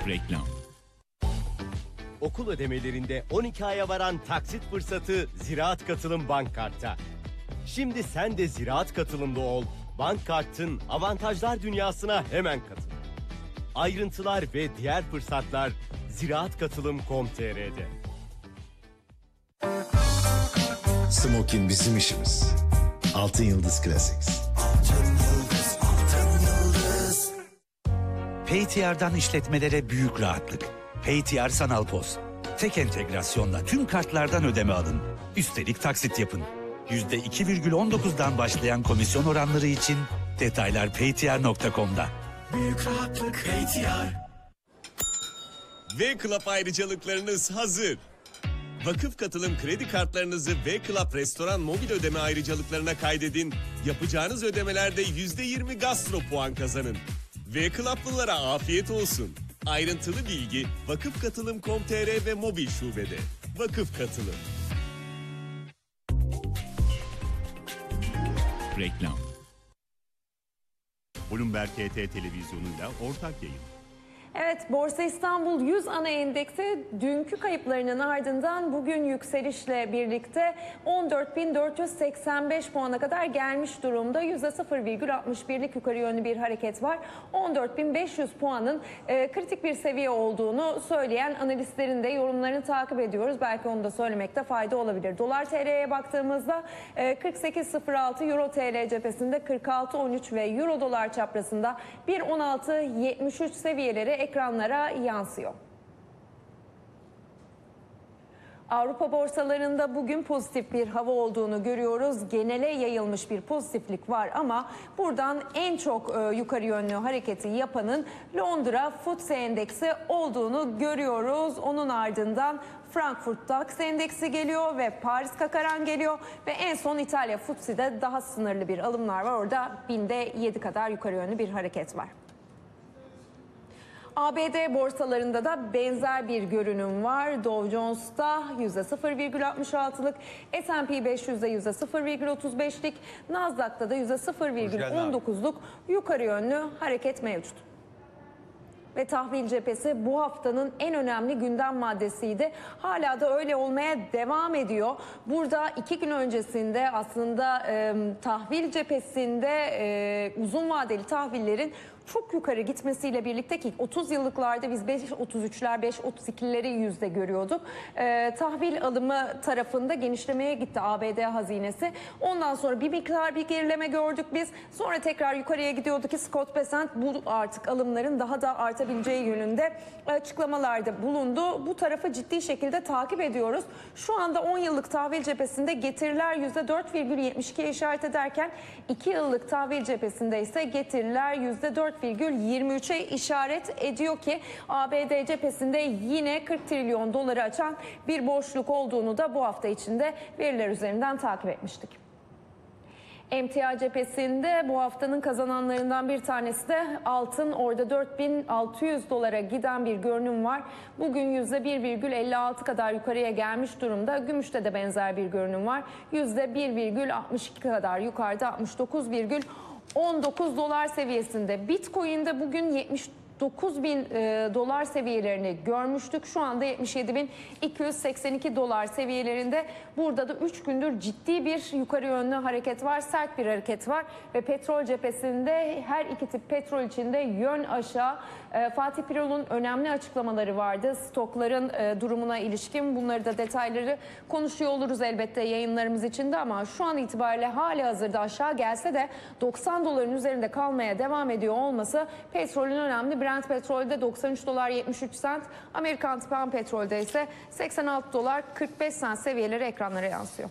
Reklam. Okul ödemelerinde 12 aya varan taksit fırsatı Ziraat Katılım Bank Kart'ta. Şimdi sen de Ziraat Katılım'da ol. Bank Kart'ın avantajlar dünyasına hemen katıl. Ayrıntılar ve diğer fırsatlar ziraatkatılım.com.tr'de. Smokin bizim işimiz. Altın Yıldız Classics. PayTR'dan işletmelere büyük rahatlık. PayTR Sanal POS. Tek entegrasyonla tüm kartlardan ödeme alın. Üstelik taksit yapın. %2,19'dan başlayan komisyon oranları için detaylar paytr.com'da. Büyük rahatlık PayTR. V-Club ayrıcalıklarınız hazır. Vakıf katılım kredi kartlarınızı V-Club restoran mobil ödeme ayrıcalıklarına kaydedin. Yapacağınız ödemelerde %20 gastro puan kazanın. V-Club'lılara afiyet olsun. Ayrıntılı bilgi vakıfkatılım.com.tr ve mobil şubede. Vakıf Katılım. Reklam. Bloomberg HT televizyonuyla ortak yayın. Evet, Borsa İstanbul 100 ana endeksi dünkü kayıplarının ardından bugün yükselişle birlikte 14.485 puana kadar gelmiş durumda. %0,61'lik yukarı yönlü bir hareket var. 14.500 puanın kritik bir seviye olduğunu söyleyen analistlerin de yorumlarını takip ediyoruz. Belki onu da söylemekte fayda olabilir. Dolar TL'ye baktığımızda 48.06, Euro TL cephesinde 46.13 ve Euro dolar çaprazında 1.16.73 seviyeleri ekranlara yansıyor. Avrupa borsalarında bugün pozitif bir hava olduğunu görüyoruz. Genele yayılmış bir pozitiflik var ama buradan en çok yukarı yönlü hareketi yapanın Londra FTSE endeksi olduğunu görüyoruz. Onun ardından Frankfurt DAX endeksi geliyor ve Paris Kakaran geliyor ve en son İtalya FTSE'de daha sınırlı bir alımlar var. Orada binde 7 kadar yukarı yönlü bir hareket var. ABD borsalarında da benzer bir görünüm var. Dow Jones'ta %0,66'lık, S&P 500'de %0,35'lik, Nasdaq'ta da %0,19'luk yukarı yönlü hareket mevcut. Ve tahvil cephesi bu haftanın en önemli gündem maddesiydi. Hala da öyle olmaya devam ediyor. Burada 2 gün öncesinde aslında tahvil cephesinde uzun vadeli tahvillerin çok yukarı gitmesiyle birlikte ki 30 yıllıklarda biz 5.33'ler 5.32'leri yüzde görüyorduk. Tahvil alımı tarafında genişlemeye gitti ABD hazinesi. Ondan sonra bir miktar bir gerileme gördük biz. Sonra tekrar yukarıya gidiyordu ki Scott Bessent bu artık alımların daha da artabileceği yönünde açıklamalarda bulundu. Bu tarafı ciddi şekilde takip ediyoruz. Şu anda 10 yıllık tahvil cephesinde getiriler %4,72'ye işaret ederken 2 yıllık tahvil cephesinde ise getiriler %4,23'e işaret ediyor ki ABD cephesinde yine 40 trilyon doları açan bir boşluk olduğunu da bu hafta içinde veriler üzerinden takip etmiştik. Emtia cephesinde bu haftanın kazananlarından bir tanesi de altın. Orada 4.600 dolara giden bir görünüm var. Bugün %1,56 kadar yukarıya gelmiş durumda. Gümüşte de benzer bir görünüm var. %1,62 kadar yukarıda 69,19 dolar seviyesinde. Bitcoin'de bugün 79.000 dolar seviyelerini görmüştük. Şu anda 77.282 dolar seviyelerinde. Burada da 3 gündür ciddi bir yukarı yönlü hareket var. Sert bir hareket var. Ve petrol cephesinde her iki tip petrol içinde yön aşağı. Fatih Birol'un önemli açıklamaları vardı. Stokların durumuna ilişkin. Bunları da detayları konuşuyor oluruz elbette yayınlarımız içinde ama şu an itibariyle hali hazırda aşağı gelse de 90 doların üzerinde kalmaya devam ediyor olması petrolün önemli. Brent petrolde 93 dolar 73 sent, Amerikan tipan petrolde ise 86 dolar 45 sent seviyeleri ekranlara yansıyor.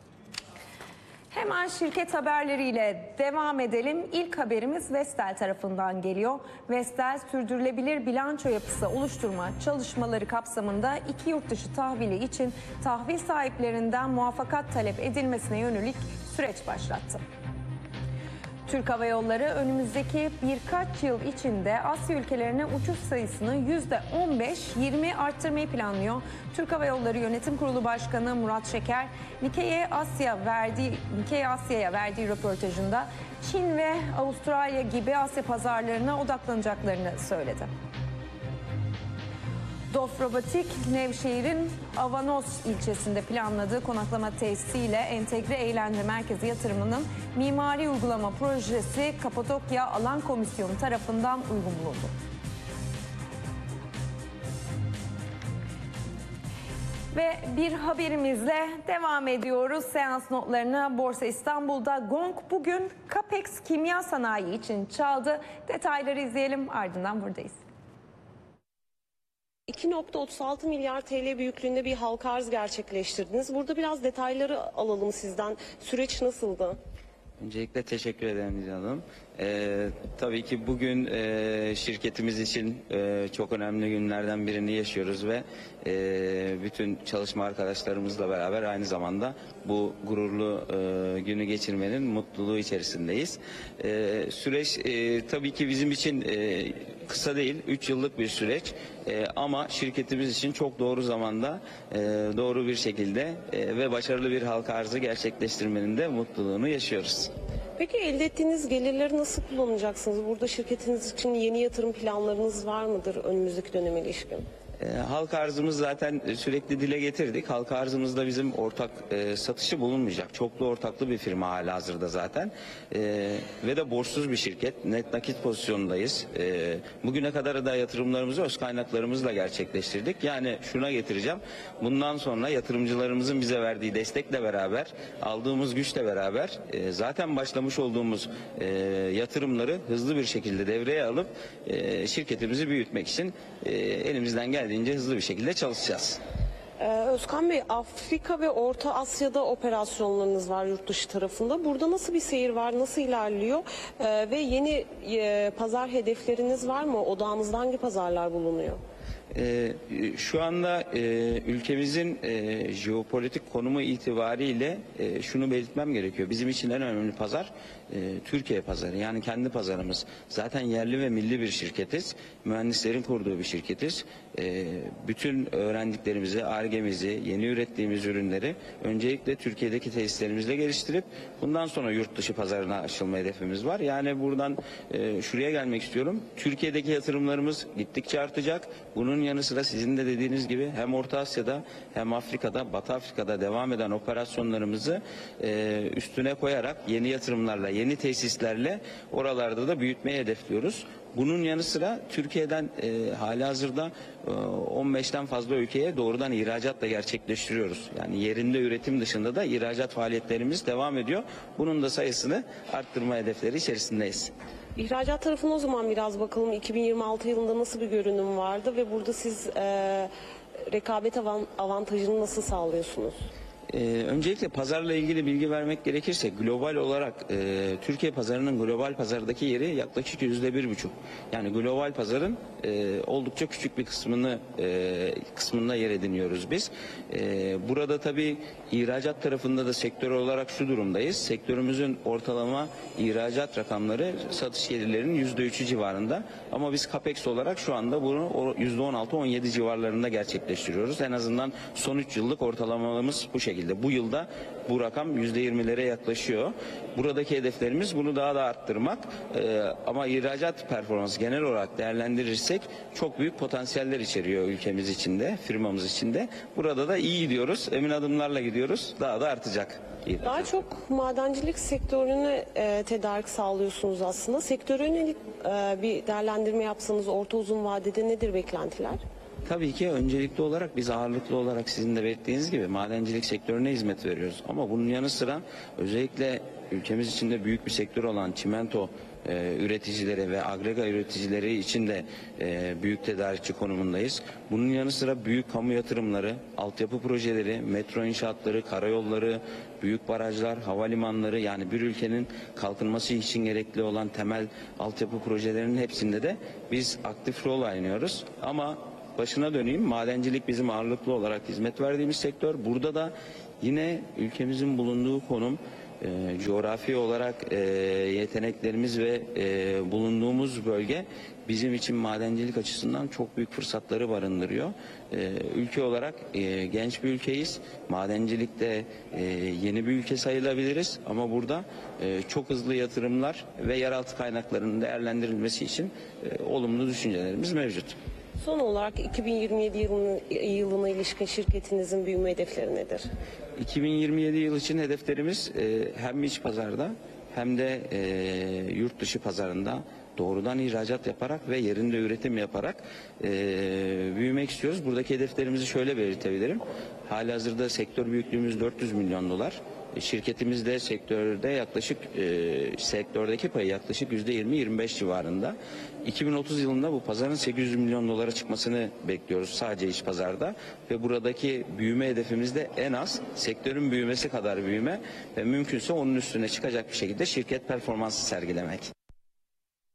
Hemen şirket haberleriyle devam edelim. İlk haberimiz Vestel tarafından geliyor. Vestel sürdürülebilir bilanço yapısı oluşturma çalışmaları kapsamında 2 yurt dışı tahvili için tahvil sahiplerinden muvaffakat talep edilmesine yönelik süreç başlattı. Türk Hava Yolları önümüzdeki birkaç yıl içinde Asya ülkelerine uçuş sayısını %15-20 arttırmayı planlıyor. Türk Hava Yolları Yönetim Kurulu Başkanı Murat Şeker, Nikkei Asya'ya verdiği röportajında Çin ve Avustralya gibi Asya pazarlarına odaklanacaklarını söyledi. Dof Robotik, Nevşehir'in Avanos ilçesinde planladığı konaklama tesisiyle entegre eğlence merkezi yatırımının mimari uygulama projesi Kapadokya Alan Komisyonu tarafından uygun bulundu. Ve bir haberimizle devam ediyoruz. Seans notlarına Borsa İstanbul'da Gong bugün Capex Kimya Sanayi için çaldı. Detayları izleyelim, ardından buradayız. 2.36 milyar TL büyüklüğünde bir halka arz gerçekleştirdiniz. Burada biraz detayları alalım sizden. Süreç nasıldı? Öncelikle teşekkür ederim Dilan Hanım. Tabii ki bugün şirketimiz için çok önemli günlerden birini yaşıyoruz ve bütün çalışma arkadaşlarımızla beraber aynı zamanda bu gururlu günü geçirmenin mutluluğu içerisindeyiz. Süreç tabii ki bizim için kısa değil, 3 yıllık bir süreç ama şirketimiz için çok doğru zamanda, doğru bir şekilde ve başarılı bir halka arzı gerçekleştirmenin de mutluluğunu yaşıyoruz. Peki elde ettiğiniz gelirleri nasıl kullanacaksınız? Burada şirketiniz için yeni yatırım planlarınız var mıdır önümüzdeki döneme ilişkin? Halka arzımız zaten sürekli dile getirdik. Halka arzımızda bizim ortak satışı bulunmayacak. Çoklu ortaklı bir firma halihazırda zaten. Ve de borçsuz bir şirket. Net nakit pozisyondayız. Bugüne kadar da yatırımlarımızı öz kaynaklarımızla gerçekleştirdik. Yani şuna getireceğim. Bundan sonra yatırımcılarımızın bize verdiği destekle beraber, aldığımız güçle beraber zaten başlamış olduğumuz yatırımları hızlı bir şekilde devreye alıp şirketimizi büyütmek için elimizden geldiğince hızlı bir şekilde çalışacağız. Özkan Bey, Afrika ve Orta Asya'da operasyonlarınız var yurt dışı tarafında. Burada nasıl bir seyir var, nasıl ilerliyor ve yeni pazar hedefleriniz var mı? Odağınızda hangi pazarlar bulunuyor? Şu anda ülkemizin jeopolitik konumu itibariyle şunu belirtmem gerekiyor. Bizim için en önemli pazar Türkiye pazarı, yani kendi pazarımız. Zaten yerli ve milli bir şirketiz. Mühendislerin kurduğu bir şirketiz. Bütün öğrendiklerimizi, Ar-Ge'mizi, yeni ürettiğimiz ürünleri öncelikle Türkiye'deki tesislerimizle geliştirip bundan sonra yurt dışı pazarına açılma hedefimiz var. Yani buradan şuraya gelmek istiyorum. Türkiye'deki yatırımlarımız gittikçe artacak. Bunun yanı sıra sizin de dediğiniz gibi hem Orta Asya'da hem Afrika'da, Batı Afrika'da devam eden operasyonlarımızı üstüne koyarak yeni yatırımlarla, yeni tesislerle oralarda da büyütmeyi hedefliyoruz. Bunun yanı sıra Türkiye'den halihazırda 15'ten fazla ülkeye doğrudan ihracat da gerçekleştiriyoruz. Yani yerinde üretim dışında da ihracat faaliyetlerimiz devam ediyor. Bunun da sayısını arttırma hedefleri içerisindeyiz. İhracat tarafına o zaman biraz bakalım. 2026 yılında nasıl bir görünüm vardı ve burada siz rekabet avantajını nasıl sağlıyorsunuz? Öncelikle pazarla ilgili bilgi vermek gerekirse global olarak Türkiye pazarının global pazardaki yeri yaklaşık %1,5. Yani global pazarın oldukça küçük bir kısmında yer ediniyoruz biz. Burada tabii ihracat tarafında da sektör olarak şu durumdayız. Sektörümüzün ortalama ihracat rakamları satış gelirlerinin %3'ü civarında. Ama biz Capex olarak şu anda bunu %16-17 civarlarında gerçekleştiriyoruz. En azından son 3 yıllık ortalamamız bu şekilde. Bu yılda bu rakam %20'lere yaklaşıyor. Buradaki hedeflerimiz bunu daha da arttırmak. Ama ihracat performansı genel olarak değerlendirirsek çok büyük potansiyeller içeriyor ülkemiz içinde, firmamız içinde. Burada da iyi gidiyoruz. Emin adımlarla gidiyoruz. Daha da artacak. Daha çok madencilik sektörüne tedarik sağlıyorsunuz aslında. Sektöre yönelik bir değerlendirme yapsanız orta uzun vadede nedir beklentiler? Tabii ki öncelikli olarak biz ağırlıklı olarak sizin de belirttiğiniz gibi madencilik sektörüne hizmet veriyoruz. Ama bunun yanı sıra özellikle ülkemiz içinde büyük bir sektör olan çimento üreticileri ve agrega üreticileri için de büyük tedarikçi konumundayız. Bunun yanı sıra büyük kamu yatırımları, altyapı projeleri, metro inşaatları, karayolları, büyük barajlar, havalimanları, yani bir ülkenin kalkınması için gerekli olan temel altyapı projelerinin hepsinde de biz aktif rol oynuyoruz. Ama başına döneyim, madencilik bizim ağırlıklı olarak hizmet verdiğimiz sektör. Burada da yine ülkemizin bulunduğu konum, coğrafi olarak yeteneklerimiz ve bulunduğumuz bölge bizim için madencilik açısından çok büyük fırsatları barındırıyor. Ülke olarak genç bir ülkeyiz. Madencilikte yeni bir ülke sayılabiliriz. Ama burada çok hızlı yatırımlar ve yeraltı kaynaklarının değerlendirilmesi için olumlu düşüncelerimiz mevcut. Son olarak 2027 yılına ilişkin şirketinizin büyüme hedefleri nedir? 2027 yıl için hedeflerimiz hem iç pazarda hem de yurt dışı pazarında doğrudan ihracat yaparak ve yerinde üretim yaparak büyümek istiyoruz. Buradaki hedeflerimizi şöyle belirtebilirim. Halihazırda sektör büyüklüğümüz 400 milyon dolar. Şirketimiz de sektörde yaklaşık sektördeki payı yaklaşık %20-25 civarında. 2030 yılında bu pazarın 800 milyon dolara çıkmasını bekliyoruz sadece iç pazarda ve buradaki büyüme hedefimiz de en az sektörün büyümesi kadar büyüme ve mümkünse onun üstüne çıkacak bir şekilde şirket performansı sergilemek.